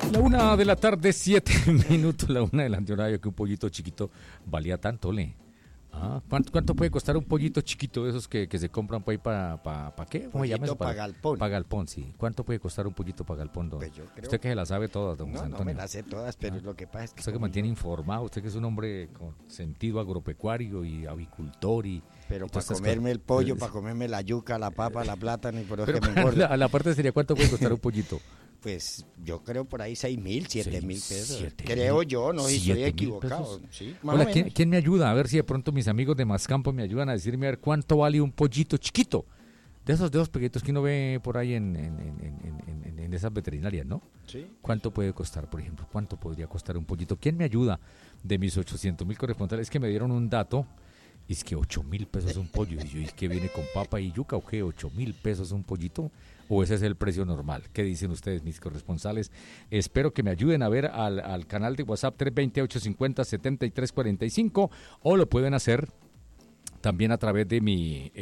La 1:00 PM, 7 minutos, la 1:00 PM, que un pollito chiquito valía tanto, ¿le? ¿Cuánto puede costar un pollito chiquito de esos que se compran por ahí para qué? ¿Cómo se llama eso? Para galpón. Para galpón, sí. ¿Cuánto puede costar un pollito para galpón, don? Pues yo creo... Usted que se la sabe todas, don José No Antonio. me las sé todas, pero lo que pasa es que... Usted que mantiene informado, usted que es un hombre con sentido agropecuario y avicultor y... Pero para comerme el pollo, para comerme la yuca, la papa, la plátana y por eso que me engorda. A la parte sería, ¿cuánto puede costar un pollito? Pues yo creo por ahí 6.000, 7.000 pesos. 7.000. Creo yo, no, si estoy equivocado. Sí, hola, ¿quién me ayuda? A ver si de pronto mis amigos de Mascampo me ayudan a decirme a ver cuánto vale un pollito chiquito. De esos pequeñitos que uno ve por ahí en esas veterinarias, ¿no? Sí. ¿Cuánto puede costar, por ejemplo? ¿Cuánto podría costar un pollito? ¿Quién me ayuda? De mis 800.000 corresponsales, es que me dieron un dato. Y es que 8.000 pesos un pollo. Y yo, ¿es que viene con papa y yuca o qué? ¿8.000 pesos un pollito? ¿O ese es el precio normal? ¿Qué dicen ustedes, mis corresponsales? Espero que me ayuden a ver al canal de WhatsApp 320-850-7345, o lo pueden hacer también a través de mi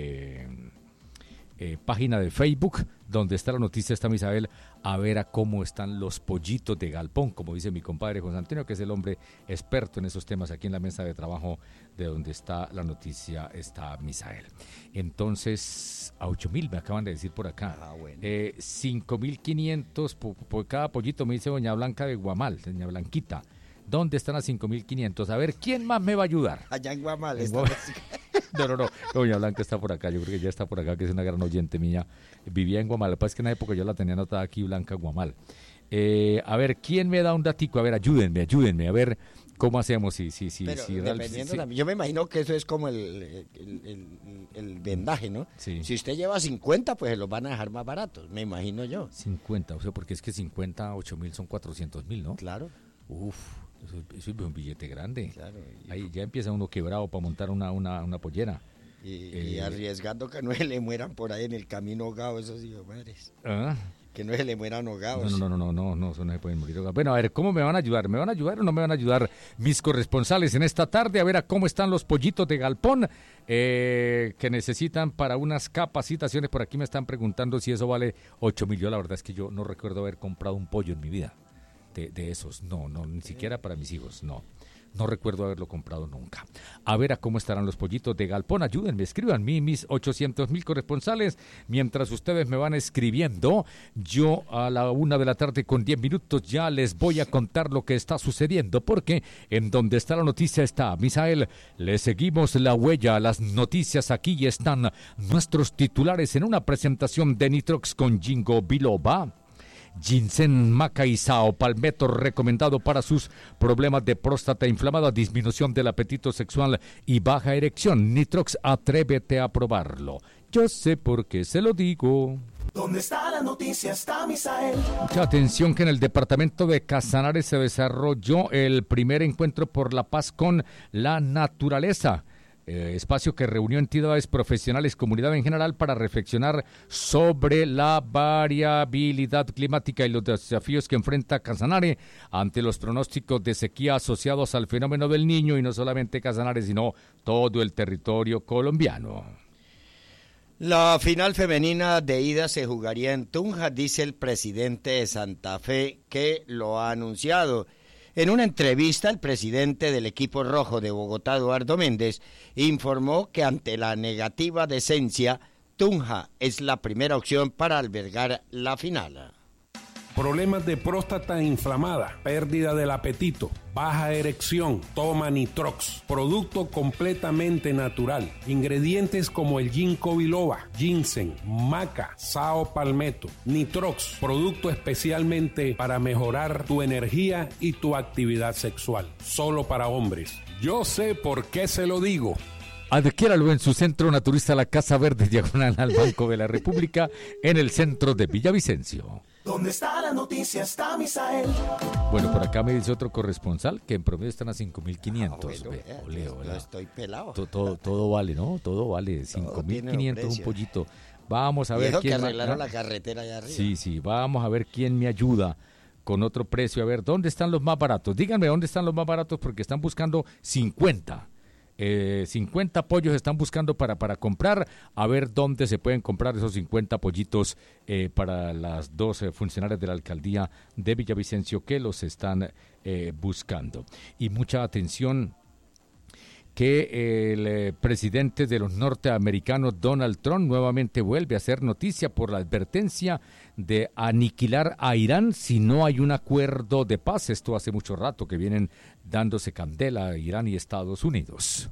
página de Facebook, donde está la noticia, está Misael, a ver a cómo están los pollitos de galpón, como dice mi compadre José Antonio, que es el hombre experto en esos temas aquí en la mesa de trabajo de donde está la noticia, está Misael. Entonces, a 8.000 me acaban de decir por acá. Bueno. 5.500 por cada pollito, me dice doña Blanca de Guamal, doña Blanquita. ¿Dónde están las 5.500? A ver, ¿quién más me va a ayudar? Allá en Guamal. No. Doña Blanca está por acá, yo creo que ya está por acá, que es una gran oyente mía. Vivía en Guamal, lo que pasa es que en una época yo la tenía anotada aquí, Blanca Guamal. A ver, ¿quién me da un datico? A ver, ayúdenme, a ver cómo hacemos. Yo me imagino que eso es como el vendaje, ¿no? Sí. Si usted lleva 50, pues se los van a dejar más baratos, me imagino yo. 50, o sea, porque es que 50, 8.000 son 400.000, ¿no? Claro. Uf, eso es un billete grande. Claro. Ahí ya empieza uno quebrado para montar una pollera. Y arriesgando que no se le mueran por ahí en el camino ahogados esos hijos madres. Que no se le mueran ahogados. No, eso no se pueden morir ahogados. Bueno, a ver, ¿cómo me van a ayudar? ¿Me van a ayudar o no me van a ayudar mis corresponsales en esta tarde? A ver a cómo están los pollitos de galpón que necesitan para unas capacitaciones. Por aquí me están preguntando si eso vale 8.000. Yo la verdad es que yo no recuerdo haber comprado un pollo en mi vida. De esos, no, ni siquiera para mis hijos, no recuerdo haberlo comprado nunca. A ver a cómo estarán los pollitos de galpón, ayúdenme, escriban mis 800.000 corresponsales, mientras ustedes me van escribiendo, yo a la 1:10 PM ya les voy a contar lo que está sucediendo, porque en donde está la noticia está Misael, le seguimos la huella a las noticias, aquí están nuestros titulares en una presentación de Nitrox con Jingo Biloba. Ginseng, maca y sao palmetto recomendado para sus problemas de próstata inflamada, disminución del apetito sexual y baja erección. Nitrox, atrévete a probarlo. Yo sé por qué se lo digo. ¿Dónde está la noticia? Está Misael. Mucha atención que en el departamento de Casanare se desarrolló el primer encuentro por la paz con la naturaleza. Espacio que reunió entidades profesionales, comunidad en general, para reflexionar sobre la variabilidad climática y los desafíos que enfrenta Casanare ante los pronósticos de sequía asociados al fenómeno del Niño, y no solamente Casanare, sino todo el territorio colombiano. La final femenina de ida se jugaría en Tunja, dice el presidente de Santa Fe, que lo ha anunciado. En una entrevista, el presidente del equipo rojo de Bogotá, Eduardo Méndez, informó que ante la negativa de Esencia, Tunja es la primera opción para albergar la final. Problemas de próstata inflamada, pérdida del apetito, baja erección, toma Nitrox, producto completamente natural. Ingredientes como el ginkgo biloba, ginseng, maca, sao palmetto. Nitrox, producto especialmente para mejorar tu energía y tu actividad sexual. Solo para hombres. Yo sé por qué se lo digo. Adquiéralo en su centro naturista La Casa Verde, diagonal al Banco de la República, en el centro de Villavicencio. ¿Dónde está la noticia? Está Misael. Bueno, por acá me dice otro corresponsal que en promedio están a 5.500. Yo estoy pelado. Todo vale, ¿no? Todo vale. 5.500 un pollito. Vamos a ver quién. Que arreglaron la carretera allá arriba. Sí, vamos a ver quién me ayuda con otro precio. A ver, ¿dónde están los más baratos? Díganme dónde están los más baratos, porque están buscando 50. 50 pollos están buscando para comprar, a ver dónde se pueden comprar esos 50 pollitos para las dos funcionarias de la alcaldía de Villavicencio que los están buscando. Y mucha atención que el presidente de los norteamericanos, Donald Trump, nuevamente vuelve a hacer noticia por la advertencia de aniquilar a Irán si no hay un acuerdo de paz. Esto hace mucho rato que vienen dándose candela a Irán y Estados Unidos.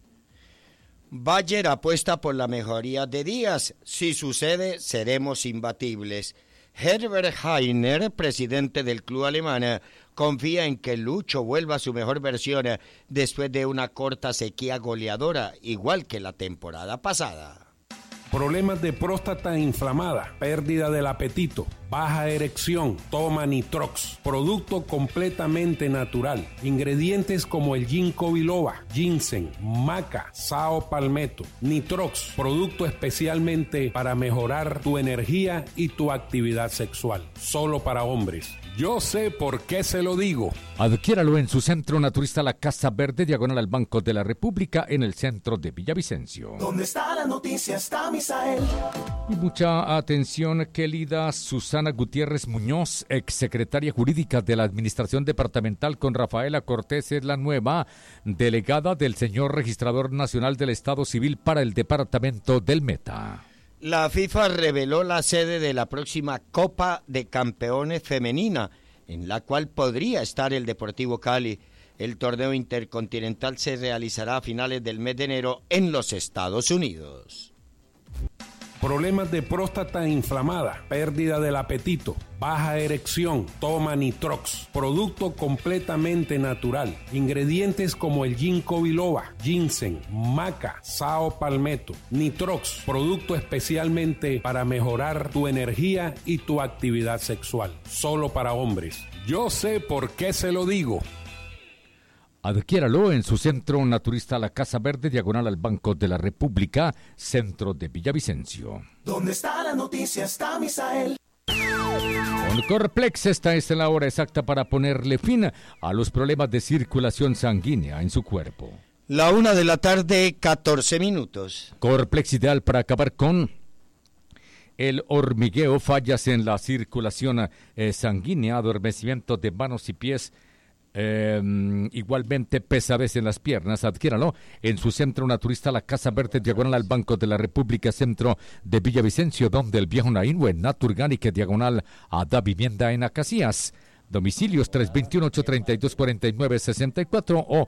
Bayer apuesta por la mejoría de Díaz. Si sucede, seremos imbatibles. Herbert Hainer, presidente del club alemán, confía en que Lucho vuelva a su mejor versión después de una corta sequía goleadora, igual que la temporada pasada. Problemas de próstata inflamada, pérdida del apetito, baja erección, toma Nitrox, producto completamente natural. Ingredientes como el ginkgo biloba, ginseng, maca, sao palmetto. Nitrox, producto especialmente para mejorar tu energía y tu actividad sexual. Solo para hombres. Yo sé por qué se lo digo. Adquiéralo en su centro naturista La Casa Verde, diagonal al Banco de la República, en el centro de Villavicencio. Donde está la noticia está Misael. Y mucha atención, querida Susana Gutiérrez Muñoz, exsecretaria jurídica de la Administración Departamental, con Rafaela Cortés, es la nueva delegada del señor Registrador Nacional del Estado Civil para el Departamento del Meta. La FIFA reveló la sede de la próxima Copa de Campeones Femenina, en la cual podría estar el Deportivo Cali. El torneo intercontinental se realizará a finales del mes de enero en los Estados Unidos. Problemas de próstata inflamada, pérdida del apetito, baja erección, toma Nitrox, producto completamente natural. Ingredientes como el ginkgo biloba, ginseng, maca, sao palmetto. Nitrox, producto especialmente para mejorar tu energía y tu actividad sexual. Solo para hombres. Yo sé por qué se lo digo. Adquiéralo en su centro naturista La Casa Verde, diagonal al Banco de la República, centro de Villavicencio. Donde está la noticia está Misael. Con Corplex, esta es la hora exacta para ponerle fin a los problemas de circulación sanguínea en su cuerpo. 1:00 p.m, 14 minutos. Corplex, ideal para acabar con el hormigueo, fallas en la circulación sanguínea, adormecimiento de manos y pies, igualmente pesadez en las piernas. Adquiéralo en su centro naturista La Casa Verde, diagonal al Banco de la República, centro de Villavicencio, donde el viejo Naínue, Naturgánica, diagonal a Da Vivienda en Acacías. Domicilios 321-832-4964 o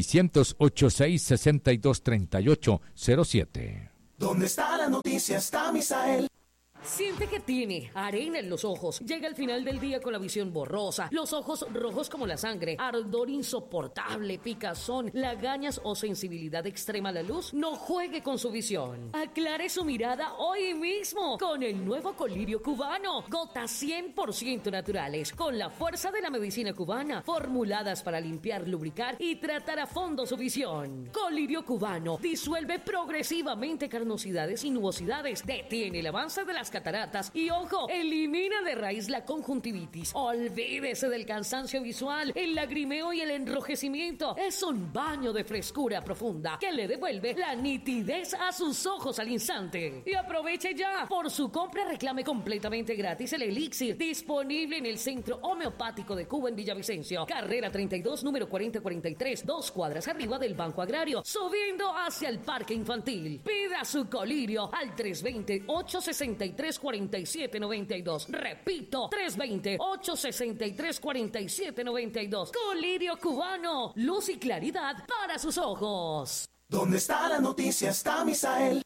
600-86-62-3807. Donde está la noticia está Misael. Siente que tiene arena en los ojos. Llega al final del día con la visión borrosa, los ojos rojos como la sangre, ardor insoportable, picazón, lagañas o sensibilidad extrema a la luz. No juegue con su visión. Aclare su mirada hoy mismo con el nuevo colirio cubano. Gotas 100% naturales, con la fuerza de la medicina cubana, formuladas para limpiar, lubricar y tratar a fondo su visión. Colirio cubano disuelve progresivamente carnosidades y nubosidades, detiene el avance de las cataratas y, ojo, elimina de raíz la conjuntivitis. Olvídese del cansancio visual, el lagrimeo y el enrojecimiento. Es un baño de frescura profunda que le devuelve la nitidez a sus ojos al instante. Y aproveche ya. Por su compra reclame completamente gratis el elixir, disponible en el Centro Homeopático de Cuba en Villavicencio, carrera 32, número 4043, 2 cuadras arriba del Banco Agrario, subiendo hacia el Parque Infantil. Pida su colirio al 320-863-4792. Repito, 320-863-4792. Colirio cubano, luz y claridad para sus ojos. Donde está la noticia está Misael.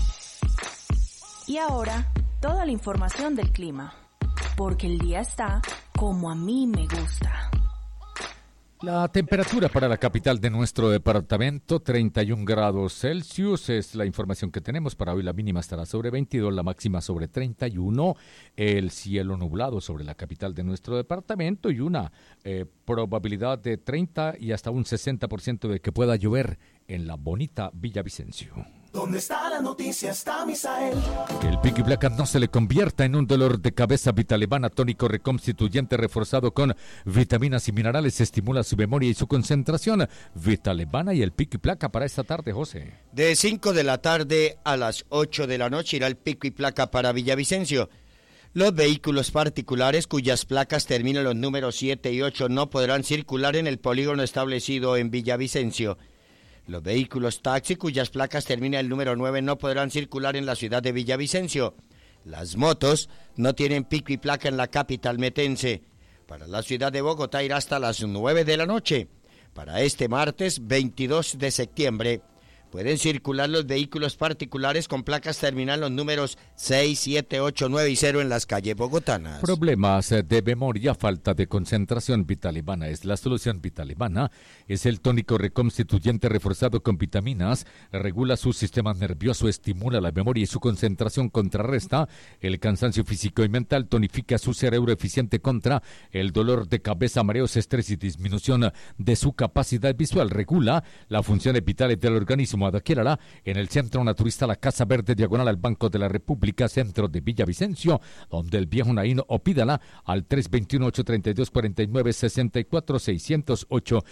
Y ahora, toda la información del clima. Porque el día está como a mí me gusta. La temperatura para la capital de nuestro departamento, 31 grados Celsius, es la información que tenemos para hoy. La mínima estará sobre 22, la máxima sobre 31, el cielo nublado sobre la capital de nuestro departamento y una probabilidad de 30 y hasta un 60% de que pueda llover en la bonita Villavicencio. Donde está la noticia está Misael. Que el pico y placa no se le convierta en un dolor de cabeza. Vitalevana, tónico reconstituyente reforzado con vitaminas y minerales, estimula su memoria y su concentración. Vitalevana y el pico y placa para esta tarde, José. De 5 de la tarde a las 8 de la noche irá el pico y placa para Villavicencio. Los vehículos particulares cuyas placas terminan los números 7 y 8 no podrán circular en el polígono establecido en Villavicencio. Los vehículos taxi cuyas placas terminan el número 9 no podrán circular en la ciudad de Villavicencio. Las motos no tienen pico y placa en la capital metense. Para la ciudad de Bogotá irá hasta las 9 de la noche. Para este martes 22 de septiembre pueden circular los vehículos particulares con placas terminal los números 6, 7, 8, 9 y 0 en las calles bogotanas. Problemas de memoria, falta de concentración. Vitalevana es la solución. Vitalevana es el tónico reconstituyente reforzado con vitaminas, regula su sistema nervioso, estimula la memoria y su concentración, contrarresta el cansancio físico y mental, tonifica su cerebro eficiente contra el dolor de cabeza, mareos, estrés y disminución de su capacidad visual, regula las funciones vitales del organismo. Adquiérala en el Centro Naturista La Casa Verde, diagonal al Banco de la República, centro de Villavicencio, donde el viejo Naín, o pídala al 321-832-4964,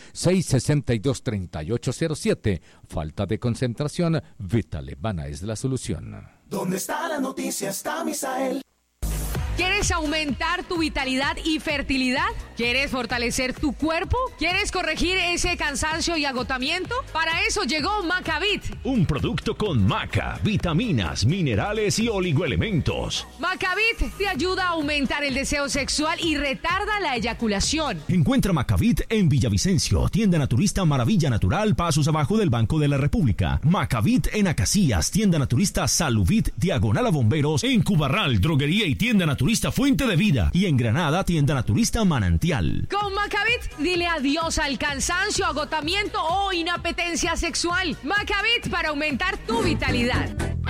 608-662-3807. Falta de concentración, Vitalevana es la solución. Donde está la noticia está Misael. ¿Quieres aumentar tu vitalidad y fertilidad? ¿Quieres fortalecer tu cuerpo? ¿Quieres corregir ese cansancio y agotamiento? Para eso llegó Macavit. Un producto con maca, vitaminas, minerales y oligoelementos. Macavit te ayuda a aumentar el deseo sexual y retarda la eyaculación. Encuentra Macavit en Villavicencio, tienda naturista Maravilla Natural, pasos abajo del Banco de la República. Macavit en Acacías, tienda naturista Saluvit, diagonal a Bomberos. En Cubarral, droguería y tienda naturista Fuente de Vida, y en Granada, tienda naturista Manantial. Con Macavit, dile adiós al cansancio, agotamiento o inapetencia sexual. Macavit para aumentar tu vitalidad.